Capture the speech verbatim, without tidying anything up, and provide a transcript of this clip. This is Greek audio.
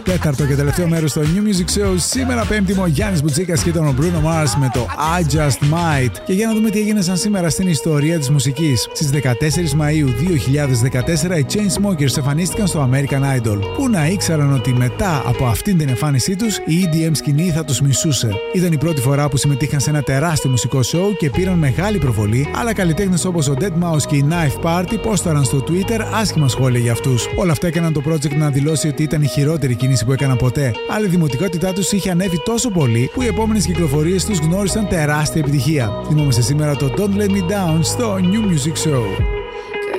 Τέταρτο και τελευταίο μέρος στο New Music Show. Σήμερα Πέμπτη μου ο Γιάννης Μπουτσίκας και τον Bruno Mars με το I Just Might. Και για να δούμε τι έγινε σαν σήμερα στην ιστορία της μουσικής. Στις δεκατέσσερις Μαΐου δύο χιλιάδες δεκατέσσερα οι Chainsmokers εμφανίστηκαν στο American Idol. Που να ήξεραν ότι μετά από αυτήν την εμφάνισή τους η ι ντι εμ σκηνή θα τους μισούσε. Ήταν η πρώτη φορά που συμμετείχαν σε ένα τεράστιο μουσικό show και πήραν μεγάλη προβολή, αλλά καλλιτέχνες όπως ο deadmau και η Knife Party πόσταραν στο Twitter άσχημα σχόλια για αυτούς. Όλα αυτά έκαναν το project να δηλώσει ότι ήταν η χειρότερη κίνηση που έκαναν ποτέ. Αλλά η δημοτικότητά τους είχε ανέβει τόσο πολύ που οι επόμενες κυκλοφορίες τους γνώρισαν τεράστια επιτυχία. Θυμόμαστε σήμερα το Don't Let Me Down στο New Music Show.